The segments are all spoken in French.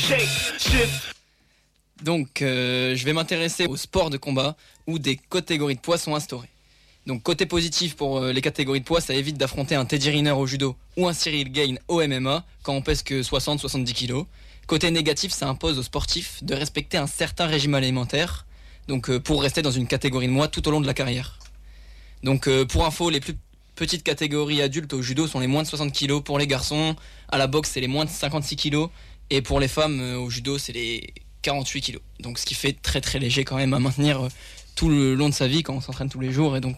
Donc, je vais m'intéresser au sport de combat où des catégories de poids sont instaurées. Donc, côté positif pour les catégories de poids, ça évite d'affronter un Teddy Riner au judo ou un Cyril Gain au MMA quand on pèse que 60-70 kilos. Côté négatif, ça impose aux sportifs de respecter un certain régime alimentaire, donc pour rester dans une catégorie de poids tout au long de la carrière. Donc, pour info, les plus petites catégories adultes au judo sont les moins de 60 kilos pour les garçons. À la boxe, c'est les moins de 56 kilos. Et pour les femmes, au judo, c'est les 48 kilos. Donc ce qui fait très très léger quand même à maintenir tout le long de sa vie quand on s'entraîne tous les jours. Et donc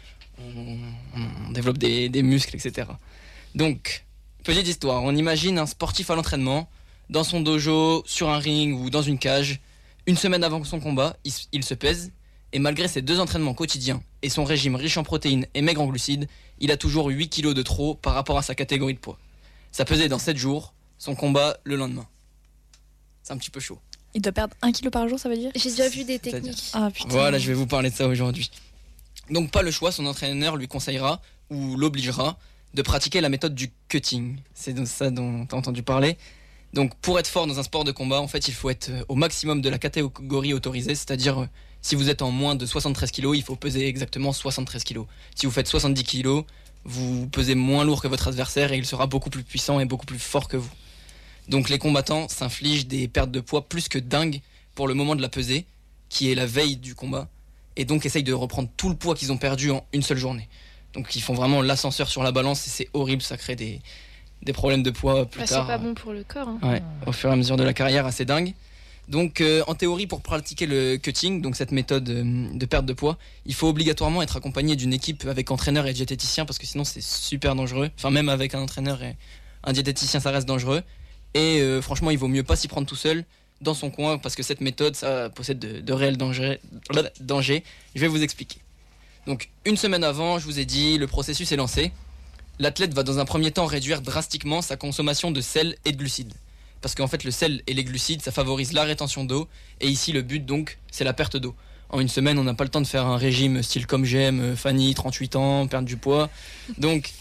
on développe des muscles, etc. Donc, petite histoire. On imagine un sportif à l'entraînement, dans son dojo, sur un ring ou dans une cage. Une semaine avant son combat, il se pèse. Et malgré ses 2 entraînements quotidiens et son régime riche en protéines et maigre en glucides, il a toujours 8 kilos de trop par rapport à sa catégorie de poids. Ça pesait dans 7 jours, son combat le lendemain. C'est un petit peu chaud. Il doit perdre 1 kilo par jour, ça veut dire ? J'ai déjà vu des techniques. Ah putain. Voilà, je vais vous parler de ça aujourd'hui. Donc pas le choix, son entraîneur lui conseillera ou l'obligera de pratiquer la méthode du cutting. C'est de ça dont tu as entendu parler. Donc pour être fort dans un sport de combat, en fait, il faut être au maximum de la catégorie autorisée, c'est-à-dire si vous êtes en moins de 73 kg, il faut peser exactement 73 kg. Si vous faites 70 kg, vous pesez moins lourd que votre adversaire et il sera beaucoup plus puissant et beaucoup plus fort que vous. Donc les combattants s'infligent des pertes de poids plus que dingues pour le moment de la pesée, qui est la veille du combat, et donc essayent de reprendre tout le poids qu'ils ont perdu en une seule journée. Donc ils font vraiment l'ascenseur sur la balance et c'est horrible, ça crée des problèmes de poids plus tard. C'est pas bon pour le corps. Hein. Ouais, au fur et à mesure de la carrière, assez dingue. Donc en théorie, pour pratiquer le cutting, donc cette méthode de perte de poids, il faut obligatoirement être accompagné d'une équipe avec entraîneur et diététicien parce que sinon c'est super dangereux. Enfin même avec un entraîneur et un diététicien ça reste dangereux. Et franchement il vaut mieux pas s'y prendre tout seul dans son coin parce que cette méthode ça possède de réels dangers. Je vais vous expliquer. Donc une semaine avant, je vous ai dit, le processus est lancé. L'athlète va dans un premier temps réduire drastiquement sa consommation de sel et de glucides. Parce qu'en fait le sel et les glucides ça favorise la rétention d'eau et ici le but donc c'est la perte d'eau. En une semaine on n'a pas le temps de faire un régime style comme j'aime, Fanny 38 ans, perdre du poids. Donc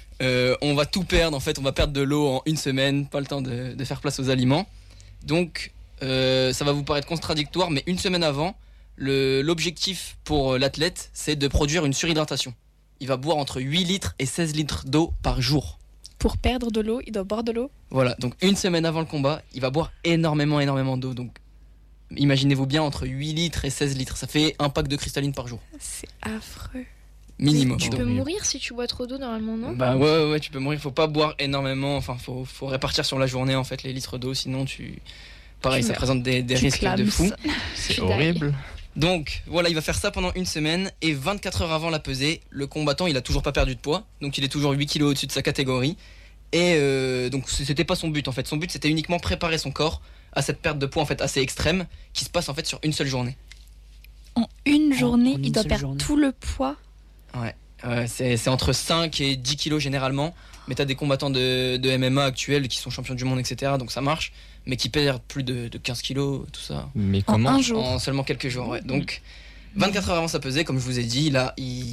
on va tout perdre en fait, on va perdre de l'eau en une semaine, pas le temps de faire place aux aliments. Donc ça va vous paraître contradictoire mais une semaine avant l'objectif pour l'athlète c'est de produire une surhydratation. Il va boire entre 8 litres et 16 litres d'eau par jour. Pour perdre de l'eau, il doit boire de l'eau. Voilà, donc une semaine avant le combat, il va boire énormément d'eau. Donc imaginez-vous bien entre 8 litres et 16 litres. Ça fait un pack de cristalline par jour. C'est affreux. Minimum. Tu peux mourir si tu bois trop d'eau normalement, non ? Bah ouais, tu peux mourir. Faut pas boire énormément. Enfin, faut répartir sur la journée en fait les litres d'eau. Sinon pareil, ça présente des risques de fou. C'est horrible. Donc voilà, il va faire ça pendant une semaine et 24 heures avant la pesée, le combattant il a toujours pas perdu de poids, donc il est toujours 8 kilos au-dessus de sa catégorie. Et donc c'était pas son but en fait, son but c'était uniquement préparer son corps à cette perte de poids en fait assez extrême qui se passe en fait sur une seule journée. En une journée, en il une doit seule perdre journée. tout le poids. Ouais, c'est entre 5 et 10 kilos généralement, mais t'as des combattants de MMA actuels qui sont champions du monde etc, donc ça marche, mais qui perdent plus de 15 kilos, tout ça. Mais En comment un jour. En seulement quelques jours, ouais. Donc 24 heures avant sa pesée, comme je vous ai dit, là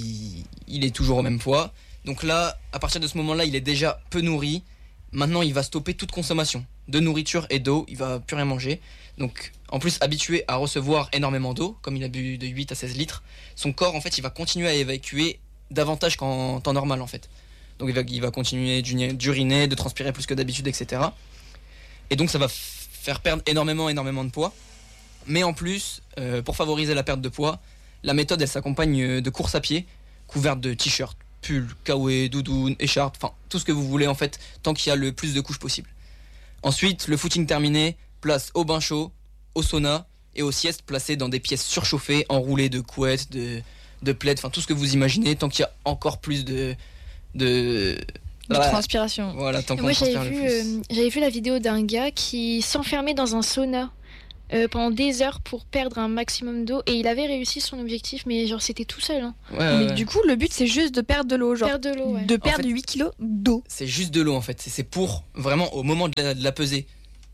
il est toujours au même poids. Donc là, à partir de ce moment-là, il est déjà peu nourri. Maintenant, il va stopper toute consommation de nourriture et d'eau, il va plus rien manger. Donc en plus habitué à recevoir énormément d'eau, comme il a bu de 8 à 16 litres, son corps en fait, il va continuer à évacuer davantage qu'en temps normal en fait. Donc il va continuer d'uriner, de transpirer plus que d'habitude, etc. Et donc ça va faire perdre énormément de poids. Mais en plus, pour favoriser la perte de poids, la méthode elle s'accompagne de courses à pied, couvertes de t-shirts, pulls, kawaii, doudounes, écharpes, enfin tout ce que vous voulez en fait, tant qu'il y a le plus de couches possible. Ensuite, le footing terminé, place au bain chaud, au sauna et aux siestes placées dans des pièces surchauffées, enroulées de couettes, de plaids, enfin tout ce que vous imaginez, tant qu'il y a encore plus de transpiration. Voilà, tant qu'on Moi transpire le plus. j'avais vu la vidéo d'un gars qui s'enfermait dans un sauna pendant des heures pour perdre un maximum d'eau et il avait réussi son objectif mais genre c'était tout seul. Hein. Mais du coup, le but c'est juste de perdre de l'eau, genre Perdre de l'eau, ouais. de perdre En fait, 8 kilos d'eau. C'est juste de l'eau en fait, c'est pour vraiment au moment de la pesée.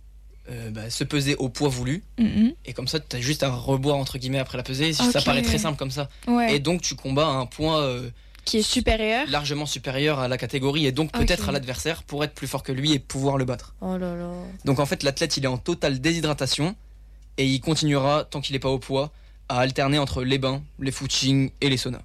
Se peser au poids voulu et comme ça tu as juste à reboire entre guillemets après la pesée. Ça Ok. paraît très simple comme ça Ouais. et donc tu combats à un point Qui est supérieur. largement supérieur à la catégorie et donc peut-être Ok. à l'adversaire pour être plus fort que lui et pouvoir le battre. Oh là là. Donc en fait, l'athlète, il est en totale déshydratation et il continuera, tant qu'il n'est pas au poids, à alterner entre les bains, les footings et les saunas.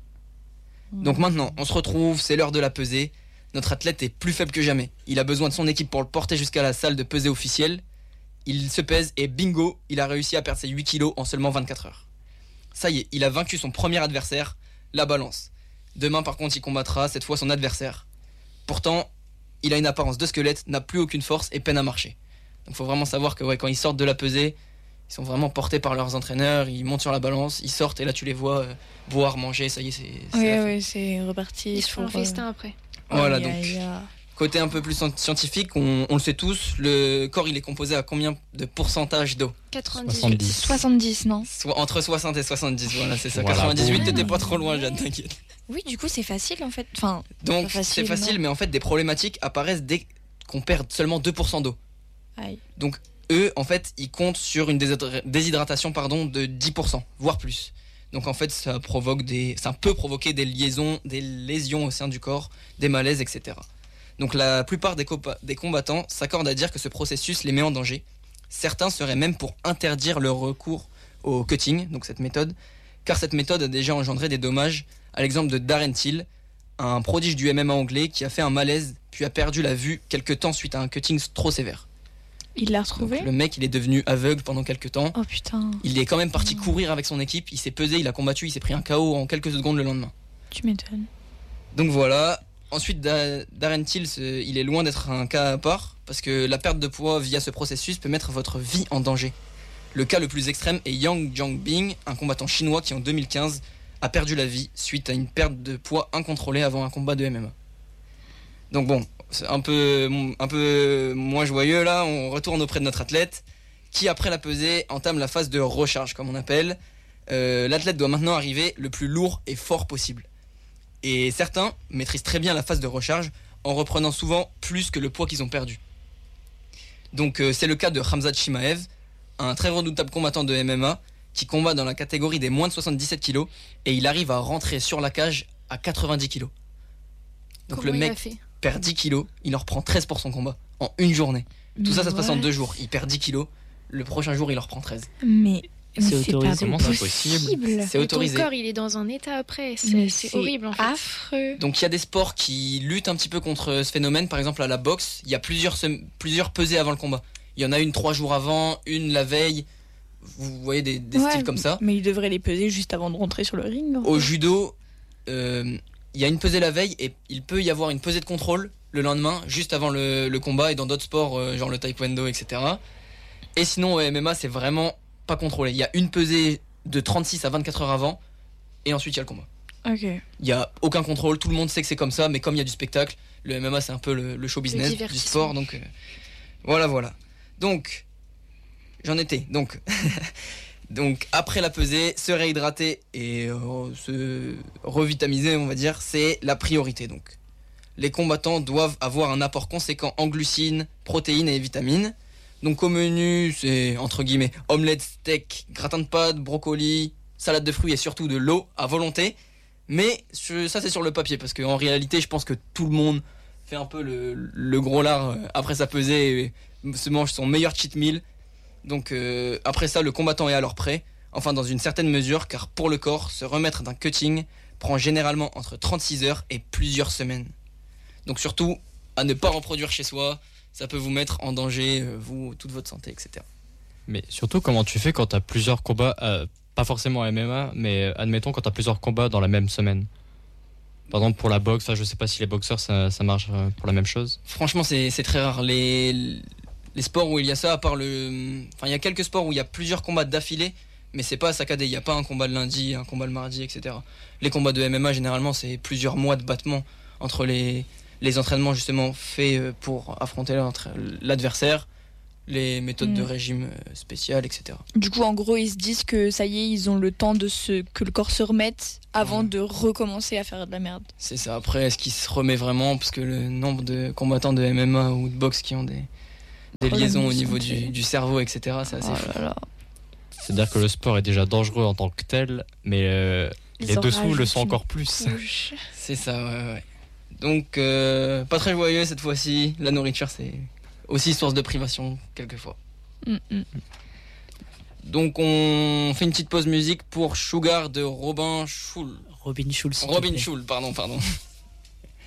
Donc maintenant, on se retrouve, c'est l'heure de la pesée. Notre athlète est plus faible que jamais. Il a besoin de son équipe pour le porter jusqu'à la salle de pesée officielle. Il se pèse et bingo, il a réussi à perdre ses 8 kilos en seulement 24 heures. Ça y est, il a vaincu son premier adversaire, la balance. Demain par contre, il combattra cette fois son adversaire. Pourtant, il a une apparence de squelette, n'a plus aucune force et peine à marcher. Donc faut vraiment savoir que quand ils sortent de la pesée, ils sont vraiment portés par leurs entraîneurs, ils montent sur la balance, ils sortent et là tu les vois boire, manger, ça y est, c'est Oui, la fête. oui, c'est reparti. Ils se font un festin après. Voilà, Aïe, donc aïe, aïe. côté un peu plus scientifique, on le sait tous, le corps il est composé à combien de pourcentage d'eau? 98. 70, non? Entre 60 et 70, voilà, c'est ça. Voilà. 98, Ouais, t'étais non. pas trop loin, Jeanne, t'inquiète. Oui, du coup, c'est facile en fait. Enfin, Donc Pas facile, c'est facile, non. mais en fait des problématiques apparaissent dès qu'on perd seulement 2% d'eau. Aïe. Donc eux, en fait, ils comptent sur une déshydratation de 10%, voire plus. Donc en fait, ça peut provoquer des lésions au sein du corps, des malaises, etc. Donc la plupart des combattants s'accordent à dire que ce processus les met en danger. Certains seraient même pour interdire le recours au cutting, donc cette méthode, car cette méthode a déjà engendré des dommages, à l'exemple de Darren Till, un prodige du MMA anglais qui a fait un malaise puis a perdu la vue quelques temps suite à un cutting trop sévère. il l'a Donc, retrouvé. le mec, il est devenu aveugle pendant quelques temps. Oh putain, Il est quand même parti courir avec son équipe, il s'est pesé, il a combattu, il s'est pris un KO en quelques secondes le lendemain. tu m'étonnes. Donc voilà. Ensuite, Darren Till, il est loin d'être un cas à part, parce que la perte de poids via ce processus peut mettre votre vie en danger. Le cas le plus extrême est Yang Jianbing, un combattant chinois qui en 2015 a perdu la vie suite à une perte de poids incontrôlée avant un combat de MMA. Donc bon, c'est un peu moins joyeux là, on retourne auprès de notre athlète, qui après la pesée entame la phase de recharge comme on appelle. L'athlète doit maintenant arriver le plus lourd et fort possible. Et certains maîtrisent très bien la phase de recharge en reprenant souvent plus que le poids qu'ils ont perdu. Donc c'est le cas de Khamzat Chimaev, un très redoutable combattant de MMA qui combat dans la catégorie des moins de 77 kg et il arrive à rentrer sur la cage à 90 kg. Donc Comment le il a mec fait perd 10 kg, il en reprend 13 pour son combat en une journée. Tout ça se passe en 2 jours. Il perd 10 kg, le prochain jour il en reprend 13. Mais C'est c'est autorisé. pas Comment c'est possible C'est Mais autorisé. Ton corps, il est dans un état après. Mais C'est horrible en fait. affreux. Donc il y a des sports qui luttent un petit peu contre ce phénomène. Par exemple à la boxe, il y a plusieurs pesées avant le combat. Il y en a une 3 jours avant, une la veille. Vous voyez des Ouais, styles comme ça. Mais il devrait les peser juste avant de rentrer sur le ring. en Au fait. judo, il y a une pesée la veille et il peut y avoir une pesée de contrôle le lendemain, juste avant le combat, et dans d'autres sports, genre le taekwondo, etc. Et sinon au MMA, c'est vraiment pas contrôlé. Il y a une pesée de 36 à 24 heures avant, et ensuite il y a le combat. Ok. Il n'y a aucun contrôle, tout le monde sait que c'est comme ça, mais comme il y a du spectacle, le MMA c'est un peu le show business du divertissement. sport, donc voilà. Donc, j'en étais. Donc après la pesée, se réhydrater et se revitamiser, on va dire, c'est la priorité. Donc, les combattants doivent avoir un apport conséquent en glucides, protéines et vitamines. Donc au menu, c'est entre guillemets omelette, steak, gratin de pâtes, brocoli, salade de fruits et surtout de l'eau à volonté. Mais ça c'est sur le papier parce qu'en réalité, je pense que tout le monde fait un peu le gros lard après sa pesée et se mange son meilleur cheat meal. Donc après ça, le combattant est alors prêt, enfin dans une certaine mesure, car pour le corps, se remettre d'un cutting prend généralement entre 36 heures et plusieurs semaines. Donc surtout, à ne pas reproduire chez soi, ça peut vous mettre en danger, vous, toute votre santé, etc. Mais surtout, comment tu fais quand tu as plusieurs combats, pas forcément à MMA, mais admettons quand tu as plusieurs combats dans la même semaine. Par exemple, pour la boxe, je sais pas si les boxeurs ça marche pour la même chose. Franchement, c'est très rare. Les sports où il y a ça, à part Enfin, il y a quelques sports où il y a plusieurs combats d'affilée, mais c'est pas saccadé. Il n'y a pas un combat le lundi, un combat le mardi, etc. Les combats de MMA, généralement, c'est plusieurs mois de battement entre les entraînements justement faits pour affronter l'adversaire, les méthodes de régime spécial, etc. Du coup, en gros, ils se disent que ça y est, ils ont le temps que le corps se remette avant de recommencer à faire de la merde. C'est ça. Après, est-ce qu'il se remet vraiment? Parce que le nombre de combattants de MMA ou de boxe qui ont des liaisons au niveau du cerveau, etc., c'est assez fou. Oh là là. C'est-à-dire que le sport est déjà dangereux en tant que tel, mais Les dessous le sont encore plus. C'est ça, ouais. Donc, pas très joyeux cette fois-ci. La nourriture, c'est aussi source de privation, quelquefois. Donc, on fait une petite pause musique pour Sugar de Robin Schulz. Robin Schulz. Robin Schulz, pardon.